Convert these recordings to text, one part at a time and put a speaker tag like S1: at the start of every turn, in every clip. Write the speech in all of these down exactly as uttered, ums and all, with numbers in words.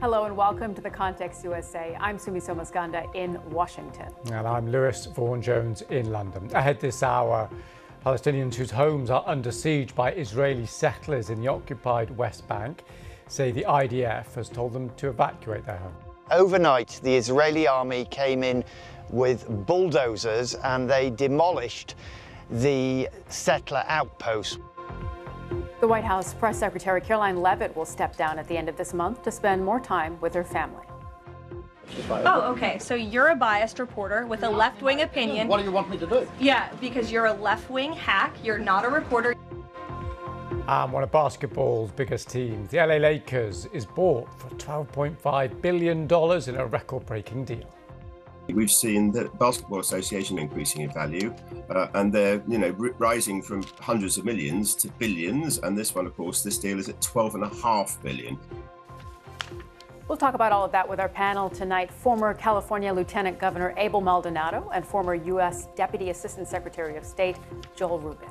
S1: Hello and welcome to the Context U S A. I'm Sumi Somaskanda in Washington.
S2: And I'm Lewis Vaughan-Jones in London. Ahead this hour, Palestinians whose homes are under siege by Israeli settlers in the occupied West Bank say the I D F has told them to evacuate their home.
S3: Overnight, the Israeli army came in with bulldozers and they demolished the settler outpost.
S1: The White House Press Secretary Caroline Leavitt will step down at the end of this month to spend more time with her family.
S4: Oh, okay. So you're a biased reporter with a left-wing opinion.
S5: What do you want me to do?
S4: Yeah, because you're a left-wing hack. You're not a reporter.
S2: And one of basketball's biggest teams, the L A Lakers, is bought for twelve point five billion dollars in a record-breaking deal.
S6: We've seen the Basketball Association increasing in value, uh, and they're, you know, r- rising from hundreds of millions to billions. And this one, of course, this deal is at twelve and a half billion.
S1: We'll talk about all of that with our panel tonight. Former California Lieutenant Governor Abel Maldonado and former U S Deputy Assistant Secretary of State Joel Rubin.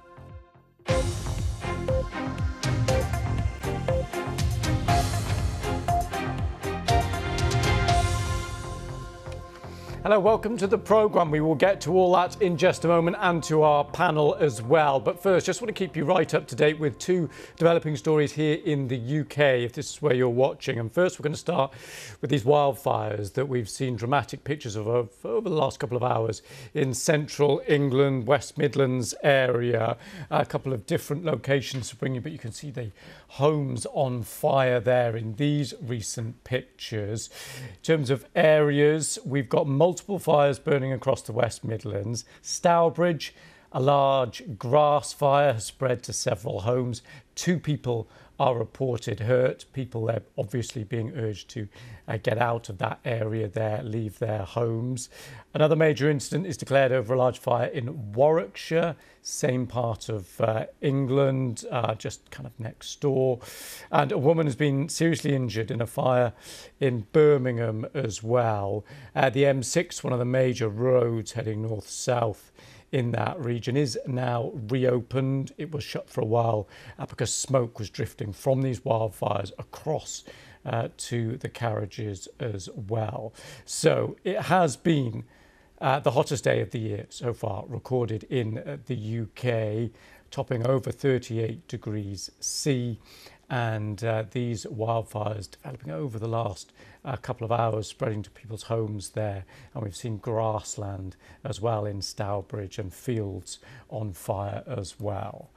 S2: Hello, welcome to the programme. We will get to all that in just a moment and to our panel as well. But first, just want to keep you right up to date with two developing stories here in the U K, if this is where you're watching. And first, we're going to start with these wildfires that we've seen dramatic pictures of over the last couple of hours in central England, West Midlands area. A couple of different locations to bring you, but you can see the homes on fire there in these recent pictures. In terms of areas, we've got multiple Multiple fires burning across the West Midlands. Stourbridge, a large grass fire has spread to several homes. Two people are reported hurt. People there obviously being urged to uh, get out of that area there, leave their homes. Another major incident is declared over a large fire in Warwickshire, same part of uh, England, uh, just kind of next door. And a woman has been seriously injured in a fire in Birmingham as well. Uh, the M six, one of the major roads heading north-south in that region, is now reopened. It was shut for a while uh, because smoke was drifting from these wildfires across uh, to the carriages as well. So it has been uh, the hottest day of the year so far recorded in uh, the U K, topping over thirty-eight degrees C. And uh, these wildfires developing over the last uh, couple of hours, spreading to people's homes there. And we've seen grassland as well in Stourbridge and fields on fire as well.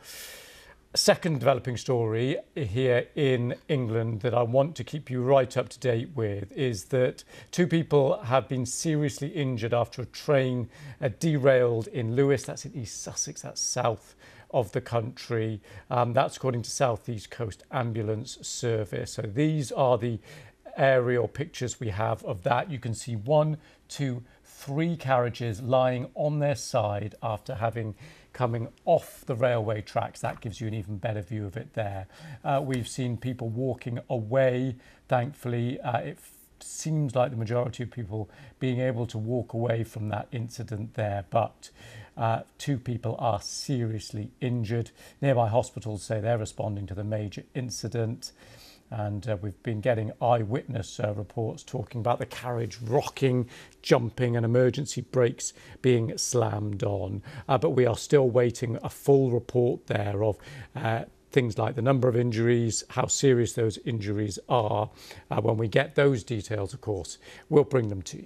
S2: Second developing story here in England that I want to keep you right up to date with is that two people have been seriously injured after a train uh, derailed in Lewes. That's in East Sussex, that's south of the country. Um, that's according to South East Coast Ambulance Service. So these are the aerial pictures we have of that. You can see one, two, three carriages lying on their side after having coming off the railway tracks. That gives you an even better view of it there. Uh, we've seen people walking away, thankfully. Uh, it seems like the majority of people being able to walk away from that incident there, but uh, two people are seriously injured. Nearby hospitals say they're responding to the major incident, and uh, we've been getting eyewitness uh, reports talking about the carriage rocking, jumping, and emergency brakes being slammed on. Uh, but we are still waiting a full report there of uh, things like the number of injuries, how serious those injuries are. Uh, when we get those details, of course, we'll bring them to you.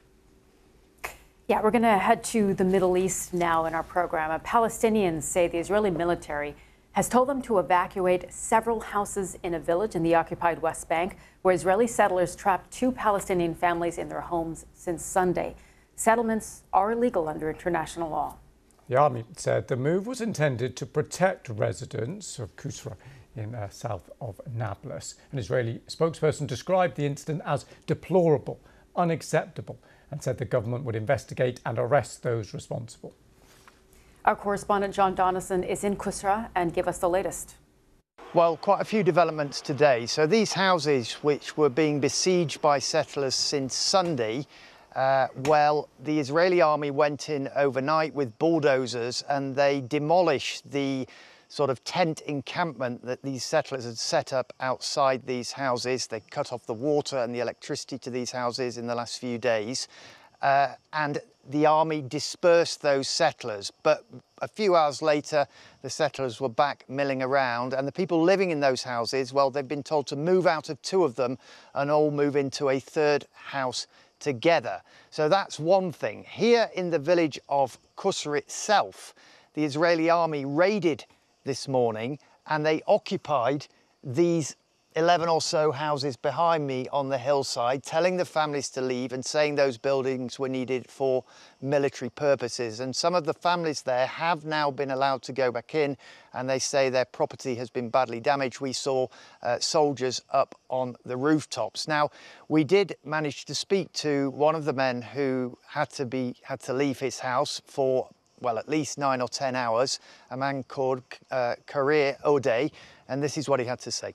S1: Yeah, we're going to head to the Middle East now in our program. Palestinians say the Israeli military has told them to evacuate several houses in a village in the occupied West Bank, where Israeli settlers trapped two Palestinian families in their homes since Sunday. Settlements are illegal under international law.
S2: The army said the move was intended to protect residents of Kusra in uh, south of Nablus. An Israeli spokesperson described the incident as deplorable, unacceptable, and said the government would investigate and arrest those responsible.
S1: Our correspondent John Donison is in Kusra and give us the latest.
S3: Well, quite a few developments today. So these houses, which were being besieged by settlers since Sunday, Uh, well, the Israeli army went in overnight with bulldozers and they demolished the sort of tent encampment that these settlers had set up outside these houses. They cut off the water and the electricity to these houses in the last few days. Uh, and the army dispersed those settlers. But a few hours later, the settlers were back milling around, and the people living in those houses, well, they've been told to move out of two of them and all move into a third house together. So that's one thing. Here in the village of Qusr itself, the Israeli army raided this morning and they occupied these eleven or so houses behind me on the hillside, telling the families to leave and saying those buildings were needed for military purposes. And some of the families there have now been allowed to go back in, and they say their property has been badly damaged. We saw uh, soldiers up on the rooftops. Now, we did manage to speak to one of the men who had to be had to leave his house for, well, at least nine or ten hours, a man called uh, Karir Odeh, and this is what he had to say.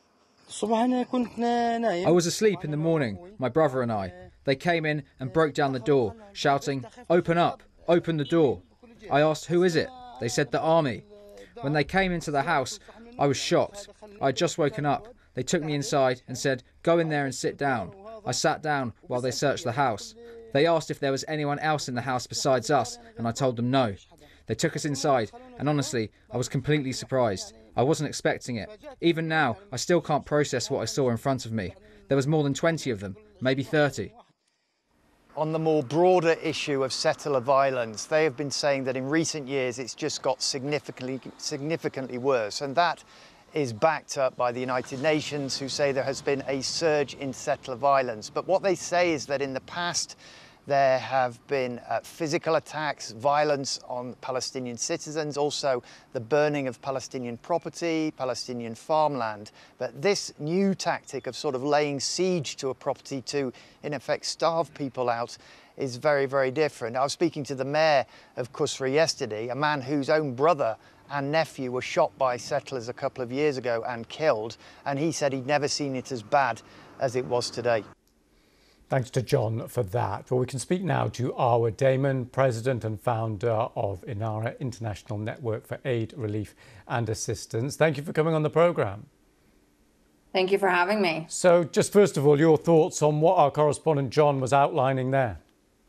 S5: I was asleep in the morning, my brother and I. They came in and broke down the door, shouting, "Open up, open the door." I asked, "Who is it?" They said, "The army." When they came into the house, I was shocked. I had just woken up. They took me inside and said, "Go in there and sit down." I sat down while they searched the house. They asked if there was anyone else in the house besides us, and I told them no. They took us inside, and honestly, I was completely surprised. I wasn't expecting it. Even now, I still can't process what I saw in front of me. There was more than twenty of them, maybe thirty.
S3: On the more broader issue of settler violence, they have been saying that in recent years it's just got significantly, significantly worse, and that is backed up by the United Nations, who say there has been a surge in settler violence. But what they say is that in the past, there have been uh, physical attacks, violence on Palestinian citizens, also the burning of Palestinian property, Palestinian farmland. But this new tactic of sort of laying siege to a property to, in effect, starve people out is very, very different. I was speaking to the mayor of Qusr yesterday, a man whose own brother and nephew were shot by settlers a couple of years ago and killed, and he said he'd never seen it as bad as it was today.
S2: Thanks to John for that. Well, we can speak now to Arwa Damon, President and founder of INARA, International Network for Aid, Relief and Assistance. Thank you for coming on the programme.
S7: Thank you for having me.
S2: So just first of all, your thoughts on what our correspondent John was outlining there.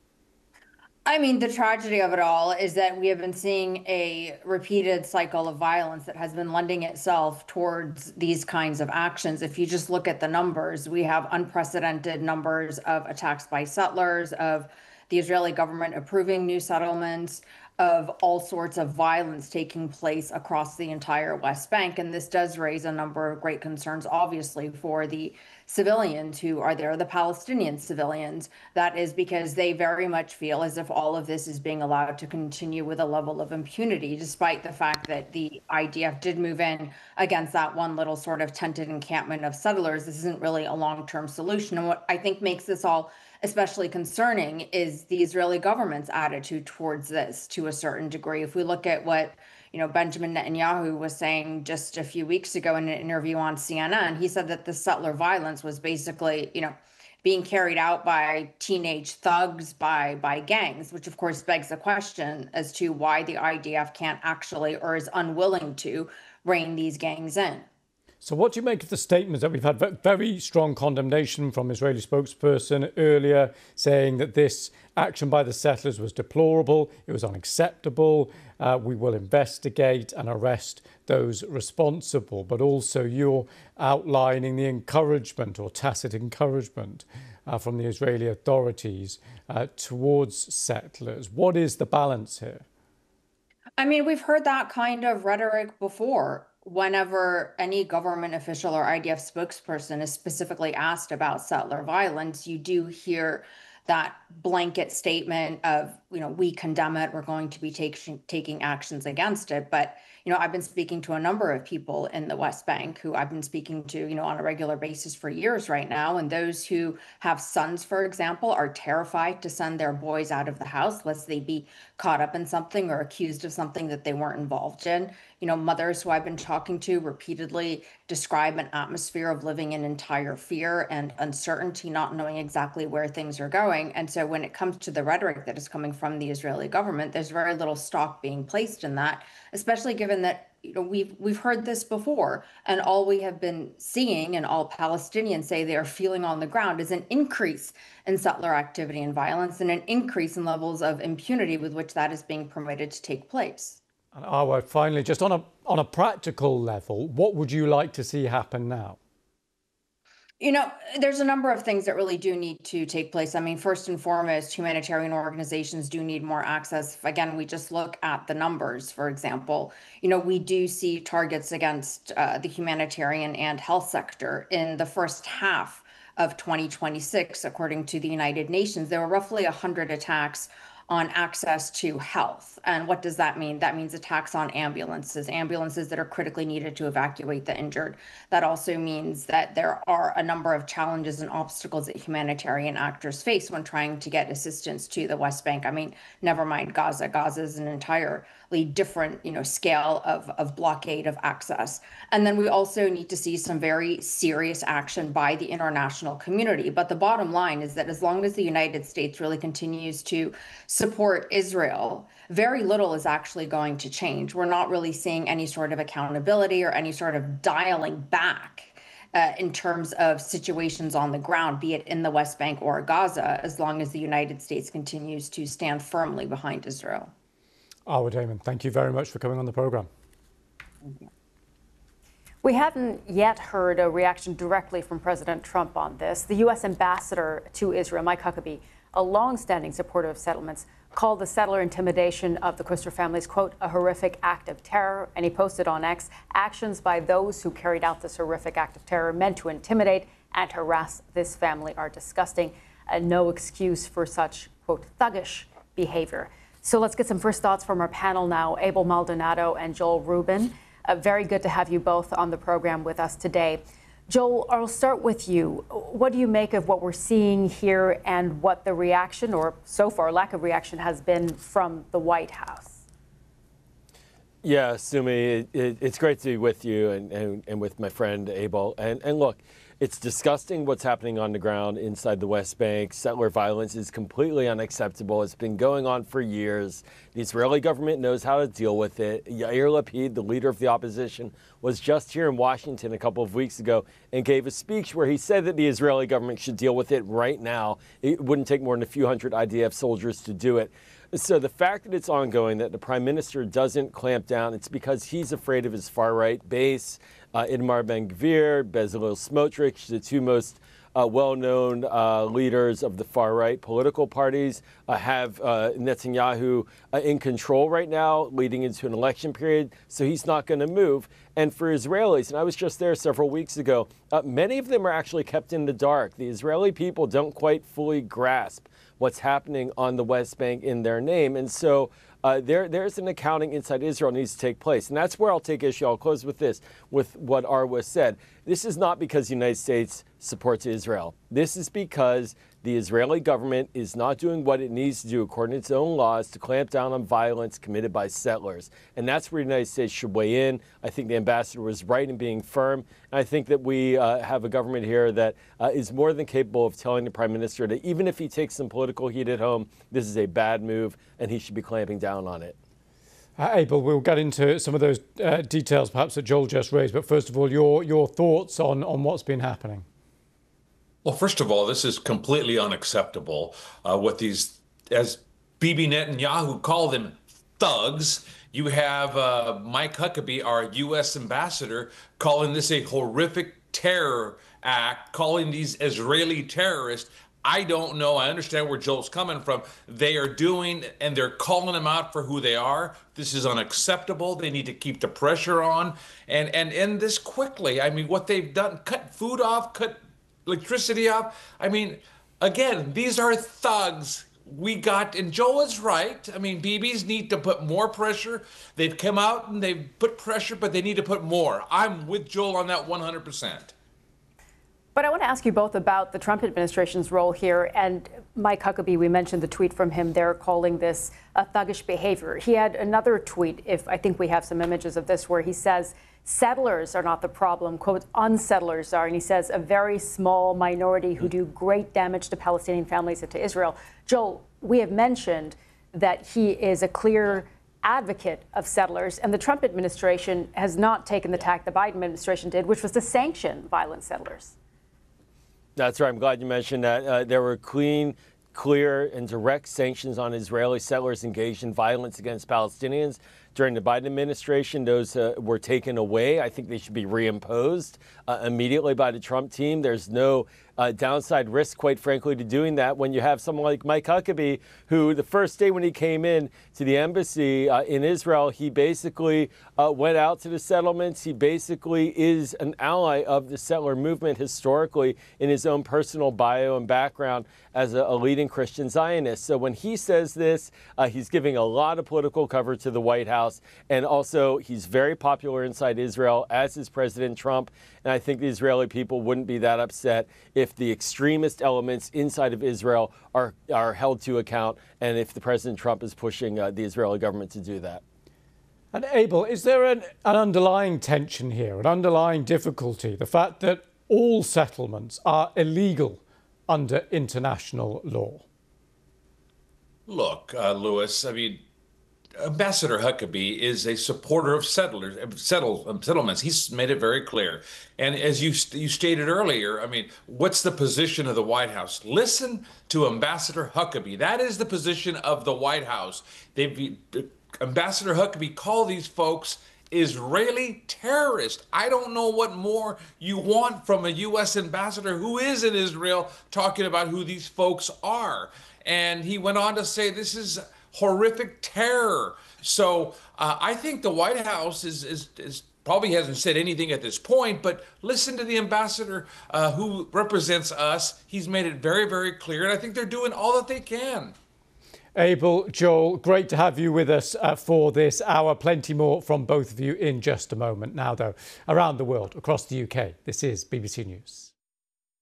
S7: I mean, the tragedy of it all is that we have been seeing a repeated cycle of violence that has been lending itself towards these kinds of actions. If you just look at the numbers, we have unprecedented numbers of attacks by settlers, of the Israeli government approving new settlements, of all sorts of violence taking place across the entire West Bank. And this does raise a number of great concerns, obviously, for the civilians who are there, the Palestinian civilians. That is because they very much feel as if all of this is being allowed to continue with a level of impunity, despite the fact that the I D F did move in against that one little sort of tented encampment of settlers. This isn't really a long-term solution. And what I think makes this all especially concerning is the Israeli government's attitude towards this to a certain degree. If we look at what, you know, Benjamin Netanyahu was saying just a few weeks ago in an interview on C N N, he said that the settler violence was basically, you know, being carried out by teenage thugs, by by gangs, which of course begs the question as to why the I D F can't actually or is unwilling to rein these gangs in.
S2: So what do you make of the statements that we've had very strong condemnation from Israeli spokesperson earlier, saying that this action by the settlers was deplorable, it was unacceptable, uh, we will investigate and arrest those responsible, but also you're outlining the encouragement or tacit encouragement uh, from the Israeli authorities uh, towards settlers. What is the balance here?
S7: I mean, we've heard that kind of rhetoric before. Whenever any government official or I D F spokesperson is specifically asked about settler violence, you do hear that blanket statement of, you know, we condemn it, we're going to be take, taking actions against it. But, you know, I've been speaking to a number of people in the West Bank who I've been speaking to, you know, on a regular basis for years right now. And those who have sons, for example, are terrified to send their boys out of the house lest they be caught up in something or accused of something that they weren't involved in. You know, mothers who I've been talking to repeatedly describe an atmosphere of living in entire fear and uncertainty, not knowing exactly where things are going. And so when it comes to the rhetoric that is coming from the Israeli government, there's very little stock being placed in that, especially given that you know, we've we've heard this before, and all we have been seeing, and all Palestinians say they are feeling on the ground, is an increase in settler activity and violence, and an increase in levels of impunity with which that is being permitted to take place.
S2: And Arwa, finally, just on a on a practical level, what would you like to see happen now?
S7: You know, there's a number of things that really do need to take place. I mean, first and foremost, humanitarian organizations do need more access. If, again, we just look at the numbers, for example, you know, we do see targets against uh, the humanitarian and health sector. In the first half of twenty twenty-six, according to the United Nations, there were roughly one hundred attacks on access to health. And what does that mean? That means attacks on ambulances, ambulances that are critically needed to evacuate the injured. That also means that there are a number of challenges and obstacles that humanitarian actors face when trying to get assistance to the West Bank. I mean, never mind Gaza. Gaza is an entirely different, you know, scale of, of blockade of access. And then we also need to see some very serious action by the international community. But the bottom line is that as long as the United States really continues to support Israel, very little is actually going to change. We're not really seeing any sort of accountability or any sort of dialing back uh, in terms of situations on the ground, be it in the West Bank or Gaza, as long as the United States continues to stand firmly behind Israel.
S2: Arwa Damon, thank you very much for coming on the programme.
S1: We haven't yet heard a reaction directly from President Trump on this. The U S ambassador to Israel, Mike Huckabee, a long-standing supporter of settlements, called the settler intimidation of the Kuster families, quote, a horrific act of terror. And he posted on X, actions by those who carried out this horrific act of terror meant to intimidate and harass this family are disgusting and no excuse for such, quote, thuggish behavior. So let's get some first thoughts from our panel now, Abel Maldonado and Joel Rubin. Uh, very good to have you both on the program with us today. Joel, I'll start with you. What do you make of what we're seeing here and what the reaction, or so far lack of reaction, has been from the White House?
S8: Yeah, Sumi, it, it, it's great to be with you and, and, and with my friend Abel. And, and look, it's disgusting what's happening on the ground inside the West Bank. Settler violence is completely unacceptable. It's been going on for years. The Israeli government knows how to deal with it. Yair Lapid, the leader of the opposition, was just here in Washington a couple of weeks ago and gave a speech where he said that the Israeli government should deal with it right now. It wouldn't take more than a few hundred I D F soldiers to do it. So the fact that it's ongoing, that the prime minister doesn't clamp down, it's because he's afraid of his far-right base. Uh, Itamar Ben-Gvir, Bezalel Smotrich, the two most uh, well-known uh, leaders of the far-right political parties, uh, have uh, Netanyahu uh, in control right now, leading into an election period, so he's not going to move. And for Israelis, and I was just there several weeks ago, uh, many of them are actually kept in the dark. The Israeli people don't quite fully grasp what's happening on the West Bank in their name. And so uh, there, there's an accounting inside Israel needs to take place. And that's where I'll take issue. I'll close with this, with what Arwa said. This is not because the United States supports Israel. This is because the Israeli government is not doing what it needs to do according to its own laws to clamp down on violence committed by settlers. And that's where the United States should weigh in. I think the ambassador was right in being firm. And I think that we uh, have a government here that uh, is more than capable of telling the prime minister that even if he takes some political heat at home, this is a bad move and he should be clamping down on it.
S2: Uh, Abel, we'll get into some of those uh, details perhaps that Joel just raised. But first of all, your, your thoughts on, on what's been happening.
S9: Well, first of all, this is completely unacceptable. Uh, what these, as Bibi Netanyahu called them, thugs. You have uh, Mike Huckabee, our U S ambassador, calling this a horrific terror act, calling these Israeli terrorists. I don't know. I understand where Joel's coming from. They are doing, and they're calling them out for who they are. This is unacceptable. They need to keep the pressure on and, and end this quickly. I mean, what they've done, cut food off, cut electricity off. I mean, again, these are thugs. We got, and Joel is right. I mean, B Bs need to put more pressure. They've come out and they've put pressure, but they need to put more. I'm with Joel on that one hundred percent.
S1: But I want to ask you both about the Trump administration's role here. And Mike Huckabee, we mentioned the tweet from him there calling this a thuggish behavior. He had another tweet, if I think we have some images of this, where he says settlers are not the problem, quote, unsettlers are. And he says a very small minority who do great damage to Palestinian families and to Israel. Joel, we have mentioned that he is a clear advocate of settlers, and the Trump administration has not taken the tack the Biden administration did, which was to sanction violent settlers.
S8: That's right. I'm glad you mentioned that. Uh, there were clean, clear, and direct sanctions on Israeli settlers engaged in violence against Palestinians during the Biden administration. Those uh, were taken away. I think they should be reimposed uh, immediately by the Trump team. There's no uh, downside risk, quite frankly, to doing that when you have someone like Mike Huckabee, who the first day when he came in to the embassy uh, in Israel, he basically uh, went out to the settlements. He basically is an ally of the settler movement historically in his own personal bio and background as a, a leading Christian Zionist. So when he says this, uh, he's giving a lot of political cover to the White House. And also, he's very popular inside Israel, as is President Trump. And I think the Israeli people wouldn't be that upset if the extremist elements inside of Israel are, are held to account, and if the President Trump is pushing uh, the Israeli government to do that.
S2: And Abel, is there an, an underlying tension here, an underlying difficulty, the fact that all settlements are illegal under international law?
S9: Look, uh, Lewis, I mean, Ambassador Huckabee is a supporter of settlers, settle, um, settlements. He's made it very clear. And as you you stated earlier, I mean, what's the position of the White House? Listen to Ambassador Huckabee. That is the position of the White House. They've Ambassador Huckabee called these folks Israeli terrorists. I don't know what more you want from a U S ambassador who is in Israel talking about who these folks are. And he went on to say this is horrific terror. So uh, I think the White House is, is, is probably hasn't said anything at this point, but listen to the ambassador uh, who represents us. He's made it very, very clear, and I think they're doing all that they can.
S2: Abel, Joel, great to have you with us uh, for this hour. Plenty more from both of you in just a moment. Now, though, around the world, across the U K, this is B B C News.